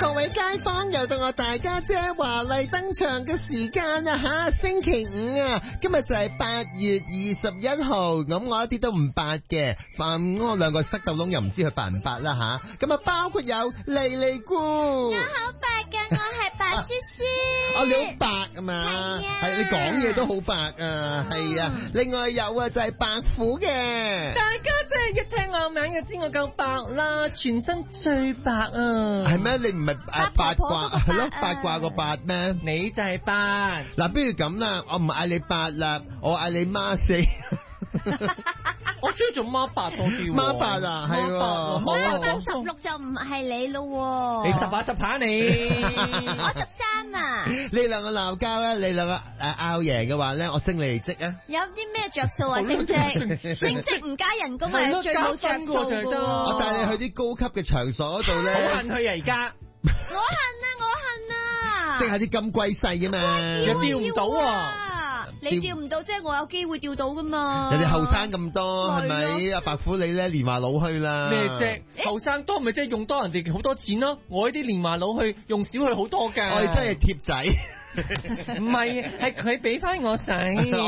各位街坊，又到我大家姐華麗登場嘅時間啦吓！星期五啊，今日就係8月21號，咁我一啲都唔白嘅，我兩個塞豆窿又唔知佢白唔白啦吓。咁啊，包括有莉莉姑， 我好白噶，我係白雪雪。 你好白啊嘛，係你講嘢都好白啊，係啊。另外有啊就係白虎嘅， 大家真係一聽我名就知我夠白啦，全身最白啊！ 係咩？你唔係八卦係咯？八卦個八咩？ 你就係白。 嗱，不如咁啦，我唔嗌你八啦，我嗌你孖四。 我中意做孖八多啲。 孖八啊，係喎。 孖八16就唔係你咯。 你10下你。 我13啊。 你兩個鬧交咧，你兩個拗贏嘅話咧，我升你哋職啊。 有啲咩着數啊？升職唔加人工係最冇着數嘅。 我帶你去啲高級嘅場所嗰度咧。 好恨去啊而家。 我恨啊！ 識下啲咁貴勢嘅嘛， 又釣唔到啊！ 你釣唔到，即係我有機會釣到噶嘛？ 人哋後生咁多，係咪？阿白虎你咧年華老去啦。 咩啫？後生多咪即係用多人哋好多錢咯？我呢啲年華老去用少去好多㗎。 我哋真係貼仔。 唔係，係佢俾翻我使。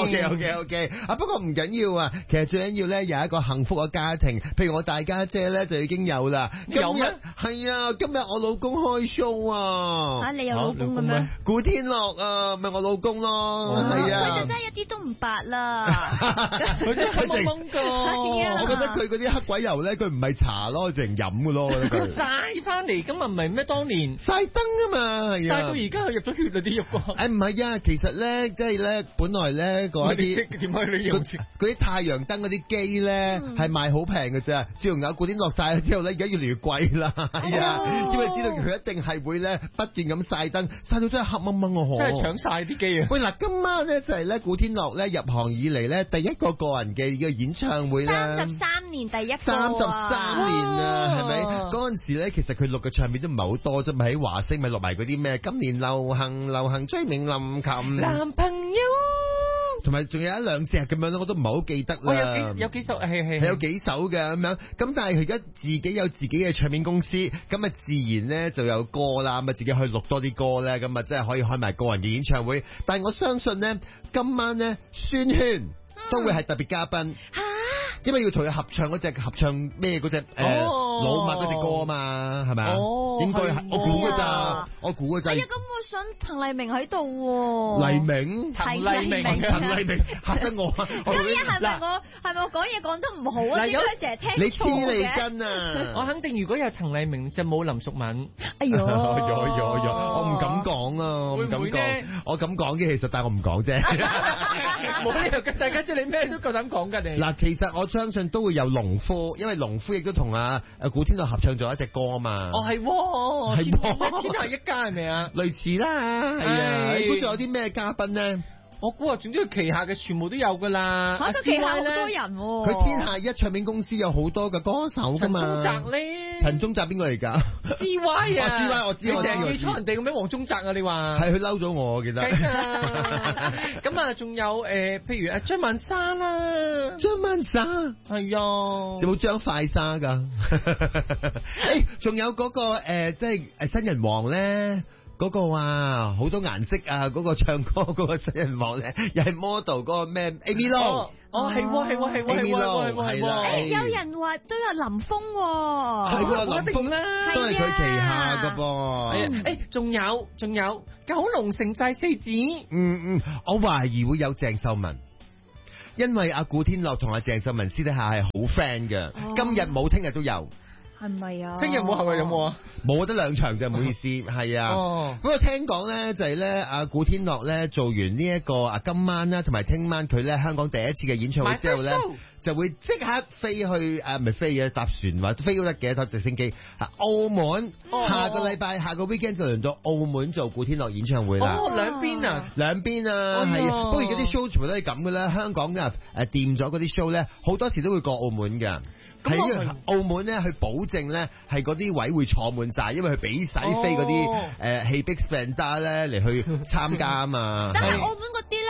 OK。不過唔緊要啊，其實最緊要咧有一個幸福嘅家庭。譬如我大家姐咧就已經有啦。 有咩？ 係啊，今日我老公開 show 啊。 你有老公嘅咩？ 古天樂啊，咪我老公咯。係啊。 佢就真係一啲都唔白啦。 佢真係黑蒙蒙㗎。 我覺得佢嗰啲黑鬼油咧，佢唔係茶咯，淨係飲㗎咯。 佢曬翻嚟，咁啊唔係咩？當年曬燈啊嘛，係啊。曬到而家佢入咗血啦啲肉。 唔係啊，其實咧，即係咧，本來咧嗰啲嗰啲太陽燈嗰啲機咧，係賣好平嘅啫。自從有古天樂曬咗之後咧，而家越嚟越貴啦。係啊，因為知道佢一定係會咧不斷咁曬燈，曬到真係黑掹掹喎。 真係搶曬啲機啊！ 喂嗱，今晚咧就係咧古天樂咧入行以嚟咧第一個個人嘅演唱會啦。 33年第一個 33年啊，係咪？嗰陣時咧，其實佢錄嘅唱片都唔係好多啫，咪喺華星咪錄埋嗰啲咩今年流行追名林琴男朋友， 同埋仲有一兩隻咁樣咯，我都唔係好記得啦。 有幾首係有幾首嘅咁樣，咁但係佢而家自己有自己嘅唱片公司，咁啊自然咧就有歌啦，咁啊自己去錄多啲歌咧，咁啊真係可以開埋個人嘅演唱會。但係我相信咧，今晚咧宣萱都會係特別嘉賓。因為要同佢合唱嗰隻咩嗰隻老麥嗰隻歌啊嘛，係咪啊？應該係我估㗎咋。 咁我想滕麗明喺度喎。 黎明嚇得我。 今日係咪我講嘢講得唔好啊？點解成日聽錯嘅？ 你黐脷根啊！ 我肯定如果有滕麗明就冇林淑敏。 哎呦， 我唔敢講啊，我唔敢講。我咁講嘅其實，但係我唔講啫。 冇理由嘅，大家知你咩都夠膽講㗎你。 嗱，其實我相信都會有農夫，因為農夫亦都同古天樂合唱咗一隻歌啊嘛。 係天下一家係咪啊？ 類似啦，係啊。你估仲有啲咩嘉賓咧？ 我估總之佢旗下嘅全部都有噶啦。 佢旗下好多人喎。 佢天下一唱片公司有好多嘅歌手噶嘛。 陳宗澤咧？ 陳宗澤邊個嚟㗎 ？CY 啊 ！CY 我知。你成日記錯人哋嘅咩？黃宗澤啊！你話係佢嬲咗我記得。 咁啊，仲有譬如張曼莎啦。 張曼莎係啊。有冇張快莎㗎？仲有嗰個即係新人王咧。嗰個啊，好多顏色啊！嗰個唱歌嗰個新人王咧，又係 model 嗰個咩 Amy Lo。 係喎 Amy Lo 係啦。 有人話都有林峰喎。 係喎，林峰咧都係佢旗下㗎噃。 仲有九龍城寨四子。 我懷疑會有鄭秀文。因為阿古天樂同阿鄭秀文私底下係好 friend 嘅。今日冇，聽日都有。 係咪啊？ 聽日冇，後日有冇啊？ 冇得兩場就唔好意思，係啊。不過聽講咧就係咧，阿古天樂咧做完呢一個今晚啦，同埋聽晚佢咧香港第一次嘅演唱會之後咧，就會即刻飛去唔係飛嘅搭船或飛都得嘅，搭直升機澳門。下個禮拜下個 weekend 就輪到澳門做古天樂演唱會啦。 兩邊啊， 係啊。不過而家啲 show 全部都係咁嘅啦。香港嘅掂咗嗰啲 show 咧，好多時都會過澳門㗎。係因為澳門咧，佢保證咧係嗰啲位會坐滿晒，因為佢俾使飛嗰啲戲 Big Spender 咧嚟去參加啊嘛。 但係澳門嗰啲咧，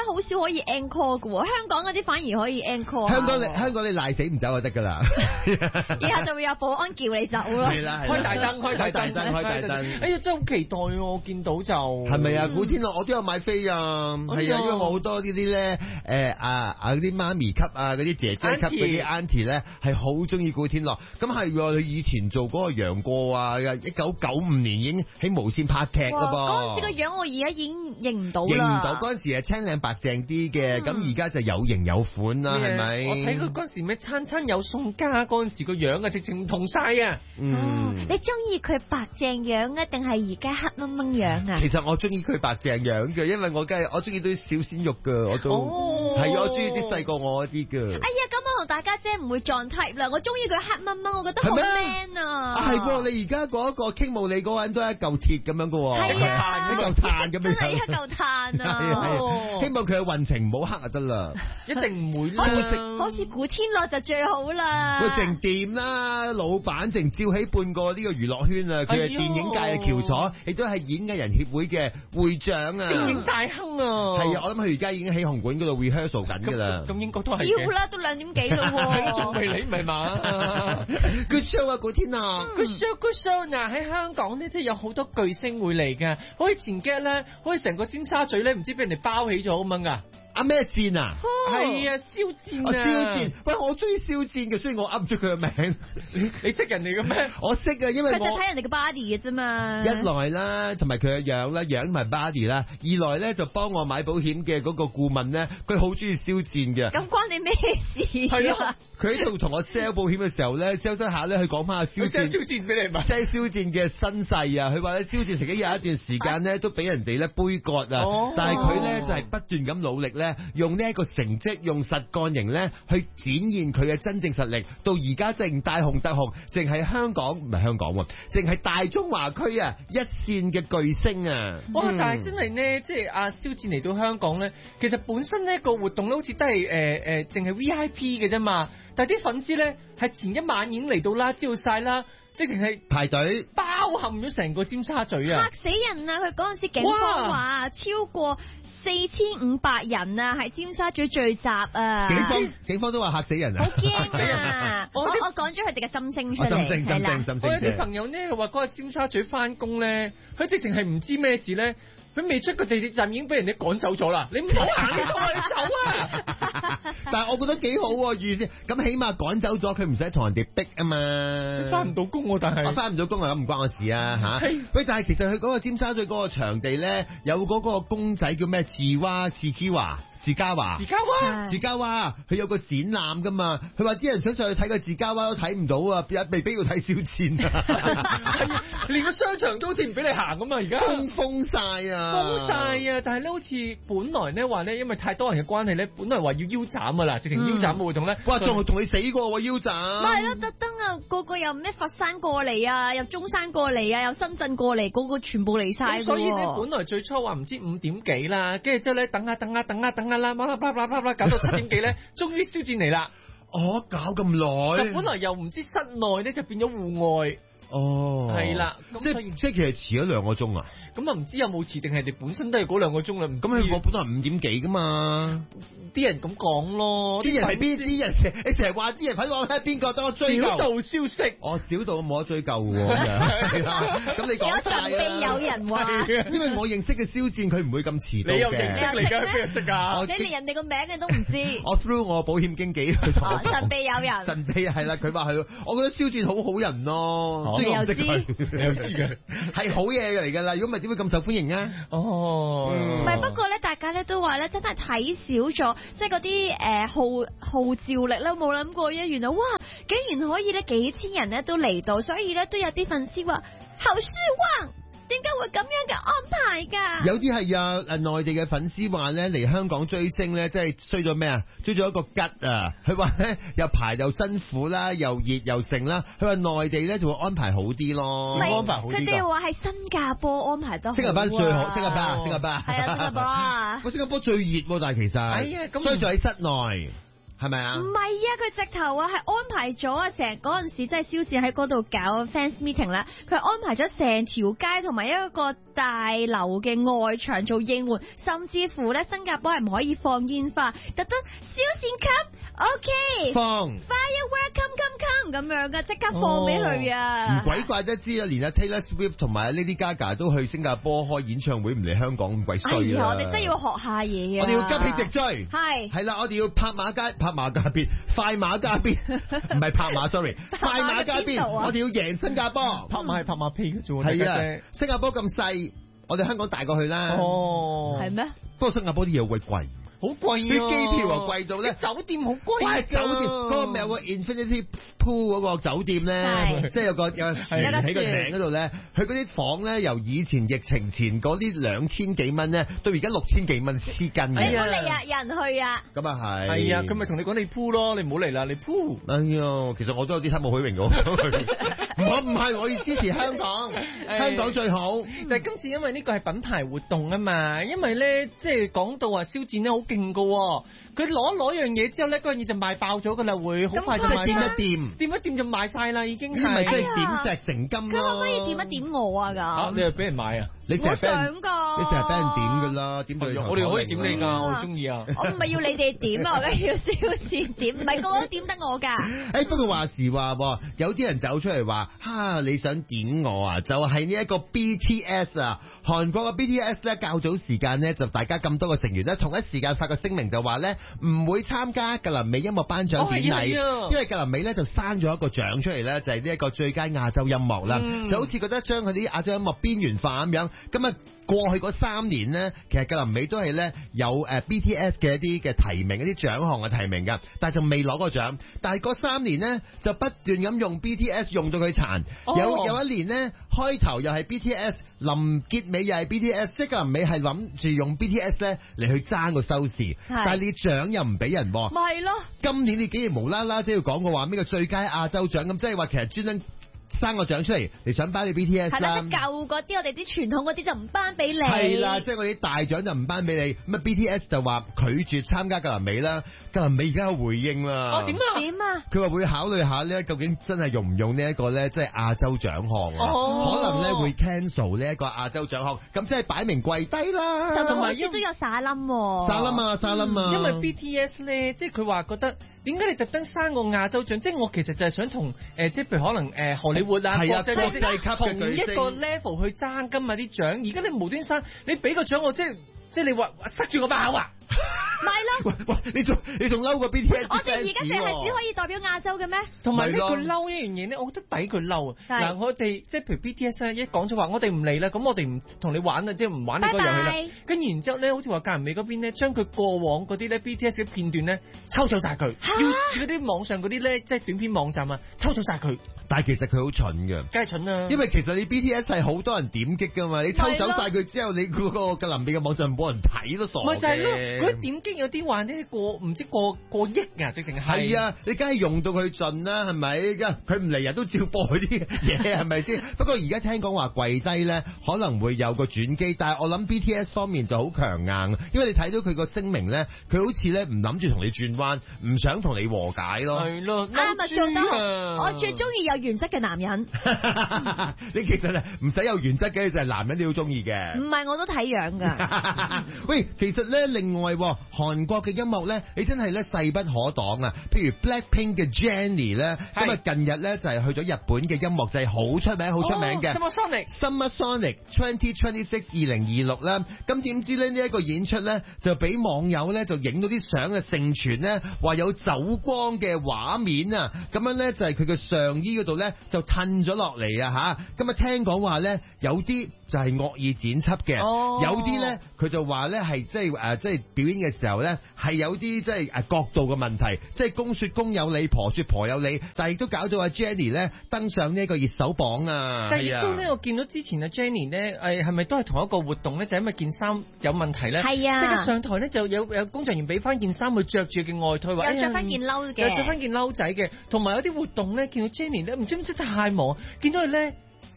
好少可以 encore 嘅喎，香港嗰啲反而可以 encore。 香港你賴死唔走就得㗎啦。 以後就會有保安叫你走咯。 係啦， 開大燈，開大燈。哎呀，真係好期待喎！我見到就係咪啊？古天樂我都有買飛啊，係啊，因為我好多呢啲咧嗰啲媽咪級啊，嗰啲姐姐級嗰啲 auntie 咧係好中意古天樂。咁係喎，佢以前做嗰個楊過啊，1995年已經喺無線拍劇啦噃。 嗰陣時個樣我而家已經認唔到啦。 認唔到嗰陣時係青靚白淨啲嘅，咁而家就有型有款啦，係咪？ 我睇佢嗰陣時咩餐餐有餸加嗰陣時個樣啊，直情唔同晒啊！ 你中意佢白淨樣啊，定係而家黑掹掹樣啊？ 其實我中意佢白淨樣嘅，因為我中意啲小鮮肉㗎，我都係我中意啲細過我嗰啲㗎。 哎呀，咁我同大家姐唔會撞 type 啦，我中意佢黑掹掹，我覺得好 man 啊！ 係喎，你而家嗰個傾慕你嗰個人都係一嚿鐵咁樣㗎喎， 係啊， 一嚿炭咁樣， 真係一嚿炭啊！ 希望佢嘅運程唔好黑就得啦， 一定唔會啦。 好似古天樂就最好啦。 佢淨掂啦，老闆淨照起半個呢個娛樂圈啊！佢係電影界嘅翹楚，亦都係演藝人協會嘅會長啊！ 電影大亨啊！ 係啊，我諗佢而家已經喺紅館嗰度 rehearsal 緊㗎啦。 咁應該都係嘅。 要啦，都2點幾咯喎。 仲未嚟唔係嘛 ？Good show 啊，古天樂。 Good show 嗱，喺香港咧，即係有好多巨星會嚟㗎。好似前幾日咧，好似成個尖沙咀咧，唔知俾人哋包起咗咁樣㗎。 咩戰啊？ 係啊，肖戰啊！ 肖戰，喂，我中意肖戰嘅，雖然我噏唔出佢嘅名。 你識人嚟嘅咩？ 我識啊，因為佢就睇人哋嘅 body 嘅啫嘛。 一來啦，同埋佢嘅樣啦，樣同埋 body 啦；二來咧就幫我買保險嘅嗰個顧問咧，佢好中意肖戰嘅。 咁關你咩事？ 係啊， 佢喺度同我 sell 保險嘅時候咧，sell 咗下咧，佢講翻阿肖戰俾你買 ，sell 肖戰嘅身世啊！佢話咧，肖戰曾經有一段時間咧，都俾人哋咧杯葛啊，但係佢咧就係不斷咁努力咧。用呢一個成績，用實幹型咧去展現佢嘅真正實力，到而家正大紅特紅，淨係香港唔係香港喎，淨係大中華區啊一線嘅巨星啊！ 哇！但係真係呢，即係阿肖戰嚟到香港咧，其實本身呢個活動咧好似都係淨係 VIP 嘅啫嘛，但係啲粉絲咧係前一晚已經嚟到啦，知道晒啦。直情係排隊包含咗成個尖沙咀啊！ 嚇死人啊！佢嗰陣時警方話超過4500人啊，喺尖沙咀聚集啊！ 警方都話嚇死人啊！ 好驚啊！我講咗佢哋嘅心聲出嚟，係啦。 我有啲朋友呢話嗰日尖沙咀翻工咧，佢直情係唔知咩事咧。佢未出個地鐵站已經俾人哋趕走咗啦！你唔好行呢個，你走啊！ 但係我覺得幾好喎，預先咁起碼趕走咗，佢唔使同人哋逼啊嘛。 翻唔到工喎，但係我翻唔到工啊，咁唔關我事啊嚇。喂，但係其實佢嗰個尖沙咀嗰個場地咧，有嗰個公仔叫咩？自家娃，佢有個展覽噶嘛。佢話啲人想上去睇個自家娃都睇唔到啊，未必要睇小戰啊。 連個商場都好似唔俾你行咁啊！而家封晒啊！ 但係咧好似本來咧話咧，因為太多人嘅關係咧，本來話要腰斬啊啦，直情腰斬嘅活動咧。 哇！仲同你死過喎腰斬。 咪係咯，特登啊，個個又咩佛山過嚟啊，又中山過嚟啊，又深圳過嚟，個個全部嚟晒。 所以咧，本來最初話唔知5點幾啦，跟住之後咧等啦，搞到7點幾咧，終於肖戰嚟啦。 哦，搞咁耐。 本來又唔知室內咧，就變咗戶外。 哦， 係啦， 即係其實遲咗2個鐘啊。 咁啊唔知有冇遲定係你本身都係嗰2個鐘啦。 咁佢本來5點幾噶嘛。 啲人咁講咯， 啲人係邊啲人？你成日話啲人睇我睇邊個等我追究？ 小道消息， 小道冇得追究喎。咁你講晒啦。 有神秘有人話， 因為我認識嘅肖戰，佢唔會咁遲到嘅。 你又認識嚟㗎？邊個識㗎？ 你連人哋個名你都唔知。 我 through 我保險經紀去同我講。 神秘有人。 神秘係啦，佢話係，我覺得肖戰好好人咯。 你又知？ 你又知嘅係好嘢嚟㗎啦。如果唔係點會咁受歡迎啊？ 唔係，不過咧，大家咧都話咧，真係睇少咗，即係嗰啲號召力咧，冇諗過原來哇，竟然可以咧幾千人咧都嚟到，所以咧都有啲粉絲話好失望。點解會咁樣嘅安排㗎？ 有啲係啊，內地嘅粉絲話咧嚟香港追星咧，即係追咗咩啊？追咗一個吉啊！佢話咧又排又辛苦啦，又熱又盛啦。佢話內地咧就會安排好啲咯，安排好啲。 佢哋話係新加坡安排得好。 新加坡最好，新加坡。 係啊，新加坡啊！ 新加坡最熱喎，但係其實，所以就喺室內。 係咪啊？ 唔係啊，佢直頭啊係安排咗啊，成嗰陣時即係肖戰喺嗰度搞 fans meeting 啦，佢安排咗成條街同埋一個大樓嘅外牆做應援，甚至乎咧新加坡係唔可以放煙花，特登肖戰 come，OK， 放 firework come 咁樣噶，即刻放俾佢啊！ 唔鬼怪得知啊，連阿 Taylor Swift 同埋 Lady Gaga 都去新加坡開演唱會，唔嚟香港咁鬼衰哎呀， 啦！ 我哋真係要學下嘢啊！ 我哋要急起直追， 係啦，我哋要拍馬加鞭，快馬加鞭，唔係拍馬 ，sorry， 快馬加鞭，我哋要贏新加坡， 拍馬係拍馬屁嘅啫喎， 係啊，新加坡咁細，我哋香港大過去啦。 哦， 係咩？ 不過新加坡啲嘢好鬼貴。 好貴啊！ 啲機票又貴到咧， 酒店好貴啊！ 酒店嗰個咪有個 Infinity Pool 嗰個酒店咧，即係有個船喺個頂嗰度咧，佢嗰啲房咧由以前疫情前嗰啲2000幾蚊咧，到而家6000幾蚊黐筋嘅。 你唔好嚟啊，有人去啊！ 咁啊係。 係啊，佢咪同你講你 pool 咯，你唔好嚟啦，你 pool。 哎呀，其實我都有啲貪慕虛榮嘅，我唔係，我要支持香港，香港最好。 但係今次因為呢個係品牌活動啊嘛，因為咧即係講到話肖戰咧好勁噶，佢攞樣嘢之後咧，嗰樣嘢就賣爆咗噶啦，會好快就賣。 掂一掂就賣晒啦，已經係。 呢咪即係點石成金咯。 佢可唔可以點一點我啊？咁你又俾人買啊？ 你成日俾人點噶啦？點對我哋可以點你㗎，我中意啊！ 我唔係要你哋點啊，我梗係要肖戰點，唔係個個都點得我㗎。 不過話時話，有啲人走出嚟話，你想點我啊？就係呢一個 BTS 啊，韓國嘅 BTS 咧，較早時間呢，就大家咁多個成員咧，同一時間發個聲明就話咧，唔會參加格林美音樂頒獎典禮，因為格林美咧就刪咗一個獎出嚟咧，就係呢一個最佳亞洲音樂啦，就好似覺得將佢啲亞洲音樂邊緣化咁樣。咁啊，過去嗰3年呢，其實格林美都係咧有BTS 嘅一啲嘅提名，一啲獎項嘅提名㗎，但係就未攞過獎。但係嗰3年呢，就不斷咁用 BTS 用到佢殘。有一年呢，開頭又係 BTS， 臨結尾又係 BTS， 即係格林美係諗住用 BTS 咧嚟去爭個收視，但係你獎又唔俾人喎。 咪係咯？ 今年你竟然無啦啦即係要講個話咩個最佳亞洲獎咁，即係話其實專登生個獎出嚟，你想頒俾 BTS 啦。係啦， 舊嗰啲我哋啲傳統嗰啲就唔頒俾你。 係啦，即係我哋啲大獎就唔頒俾你。咁啊 BTS 就話拒絕參加格林美啦。格林美而家有回應啦。 點啊？ 佢話會考慮下咧，究竟真係用唔用呢一個咧，即係亞洲獎項啊？可能咧會 cancel 呢一個亞洲獎項，咁即係擺明跪低啦。 同埋都有沙冧喎。 沙冧啊！ 因為 BTS 咧，即係佢話覺得點解你特登生個亞洲獎？即係我其實就係想同即係譬如可能荷里活啊， 國際級同嘅一個 level 去爭金啊啲獎。而家你無端生，你俾個獎我，即係你話塞住個把口啊！ 咪咯！ 喂，你仲嬲過 BTS？ 我哋而家淨係只可以代表亞洲嘅咩？ 同埋呢，佢嬲一樣嘢咧，我覺得抵佢嬲啊！嗱，我哋即係譬如 BTS 咧，一講咗話我哋唔嚟啦，咁我哋唔同你玩啦，即係唔玩呢個遊戲啦。跟然之後咧，好似話格林美嗰邊咧，將佢過往嗰啲咧 BTS 嘅片段咧抽走晒佢，要嗰啲網上嗰啲咧即係短片網站啊，抽走晒佢。 但係其實佢好蠢嘅， 梗係蠢啦！ 因為其實你 BTS 係好多人點擊噶嘛，你抽走晒佢之後，你嗰個格林美嘅網站冇人睇都傻嘅。 咪就係咯，嗰啲點擊有啲話呢唔知過億啊，直情係。 係啊，你梗係用到佢盡啦，係咪？佢唔嚟人都照播佢啲嘢，係咪先？不過而家聽講話跪低咧，可能會有個轉機，但係我諗 BTS 方面就好強硬，因為你睇到佢個聲明咧，佢好似咧唔諗住同你轉彎，唔想同你和解咯。 係咯， 啱啊，做得好。我最中意有原則嘅男人。 你其實唔使有原則嘅，就係男人你好中意嘅。 唔係，我都睇樣㗎。 喂，其實咧，另外韓國嘅音樂咧，你真係咧勢不可擋啊！譬如 Blackpink 嘅 Jennie 咧，咁啊近日咧就係去咗日本嘅音樂祭，好出名嘅。Summer Sonic 2026 2026啦，咁點知咧呢一個演出咧就俾網友咧就影到啲相嘅盛傳咧，話有走光嘅畫面啊！咁樣咧就係佢嘅上衣嗰度咧就褪咗落嚟啊嚇！咁啊聽講話咧有啲就係惡意剪輯嘅，有啲咧佢就話咧係即係表演嘅時候咧係有啲即係角度嘅問題，即係公說公有理，婆說婆有理，但係亦都搞到阿 Jennie 咧登上呢一個熱搜榜啊！ 但係亦都咧，我見到之前阿 Jennie 咧係咪都係同一個活動咧？就係因為件衫有問題咧， 係啊， 即係上台咧就有工作人員俾翻件衫佢着住嘅外套， 又着翻件褸嘅， 又着翻件褸仔嘅，同埋有啲活動咧見到 Jennie 咧唔知真係太忙，見到佢咧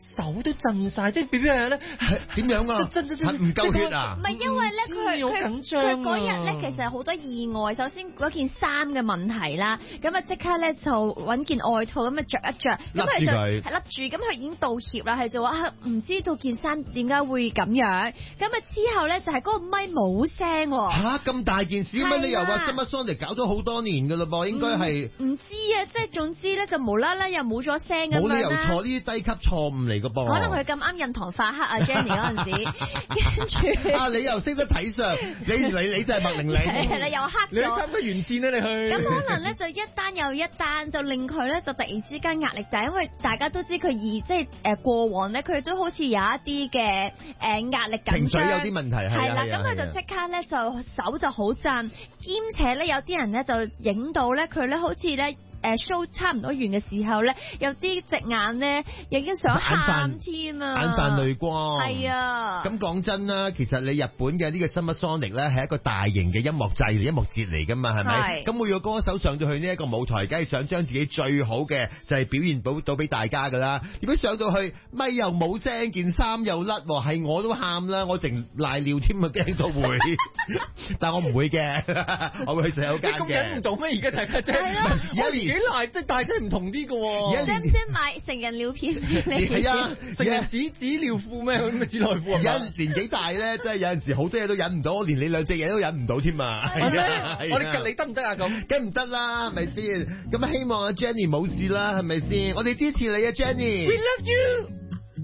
手都震晒，即係 B B 咧點樣啊？ 震係唔夠血啊唔？係因為咧，佢緊張啊嗰日咧，其實好多意外。首先嗰件衫嘅問題啦，咁啊即刻咧就揾件外套咁啊着一着，咁佢就係笠住，咁佢已經道歉啦，係就話唔知道件衫點解會咁樣。咁啊之後咧就係嗰個咪冇聲喎。 嚇咁大件事乜理由啊？Summer Sonic搞咗好多年㗎嘞噃，應該係唔知啊，即係總之咧就無啦啦又冇咗聲咁樣啦。 冇理由錯呢啲低級錯誤嚟㗎噃。 可能佢咁啱印堂發黑啊 Jenny 嗰陣時，跟住啊你又識得睇相，你就係麥玲玲。 係啦，又黑咗。 你差唔多完戰啦，你去。 咁可能咧就一單又一單，就令佢咧就突然之間壓力大，因為大家都知佢即係過往咧，佢都好似有一啲嘅壓力緊張， 情緒有啲問題係啦，咁佢就即刻咧就手就好震，兼且咧有啲人咧就影到咧佢咧好似咧。show 差唔多完嘅時候咧，有啲隻眼咧已經想喊添啊！ 眼泛淚光。 係啊！ 咁講真啦，其實你日本嘅呢個 Summer Sonic 咧係一個大型嘅音樂祭、音樂節嚟㗎嘛，係咪？咁每個歌手上到去呢一個舞台，梗係想將自己最好嘅就係表現到俾大家㗎啦。如果上到去咪又冇聲，件衫又甩，係我都喊啦，我淨賴尿添啊，驚到會。但我唔會嘅，我會去洗手間嘅。 你咁忍唔到咩？而家大家真係一年。 幾大即係大真係唔同啲嘅喎， 使唔使買成人尿片俾你？ 係啊， 成人紙尿褲咩？咁嘅紙內褲。 而家年紀大咧，真係有陣時好多嘢都忍唔到，連你兩隻嘢都忍唔到添啊！ 係啊，我哋隔你得唔得啊？咁梗唔得啦，係咪先？咁希望阿 Jenny 冇事啦，係咪先？我哋支持你啊 ，Jenny。 We love you。